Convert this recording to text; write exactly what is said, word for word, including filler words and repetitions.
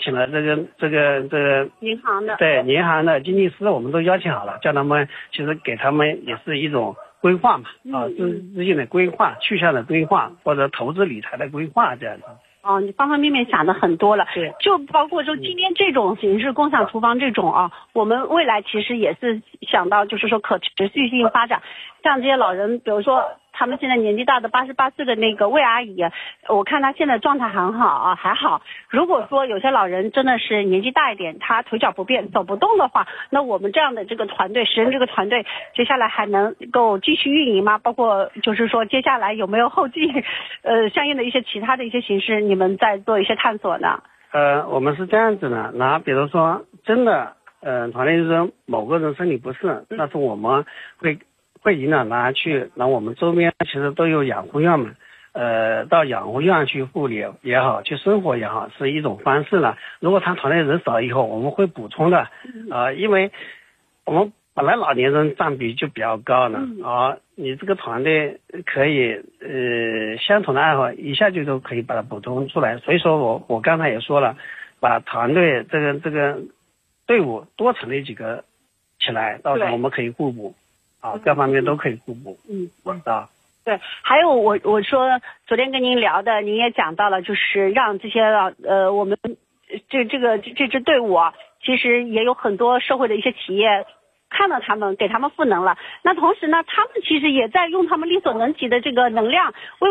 请了这个这个这个银行的对银行的经济师，我们都邀请好了，叫他们其实给他们也是一种规划嘛，啊，资资金的规划、去向的规划或者投资理财的规划这样子。 哦，你方方面面想的很多了， 对， 就包括说今天这种形式共享厨房这种啊，我们未来其实也是想到就是说可持续性发展，像这些老人，比如说他们现在年纪大的八十八岁的那个魏阿姨，我看她现在状态很好啊，还好。如果说有些老人真的是年纪大一点，他腿脚不便走不动的话，那我们这样的这个团队，十人这个团队接下来还能够继续运营吗？包括就是说接下来有没有后继呃相应的一些其他的一些形式，你们在做一些探索呢？ 呃，我们是这样子的，那比如说真的呃团队就是某个人身体不适，但是我们会会引导他去，那我们周边其实都有养护院嘛，呃，到养护院去护理也好，去生活也好，是一种方式了。如果他团队人少以后，我们会补充的，呃，因为我们本来老年人占比就比较高了，啊，你这个团队可以呃相同的爱好一下就都可以把它补充出来。所以说我我刚才也说了，把团队这个这个队伍多成立几个起来，到时候我们可以互补。啊，各方面都可以互补。 嗯， 啊， 对，还有我我说昨天跟您聊的，您也讲到了，就是让这些呃我们这这个这支队伍啊，其实也有很多社会的一些企业看到他们，给他们赋能了。那同时呢，他们其实也在用他们力所能及的这个能量为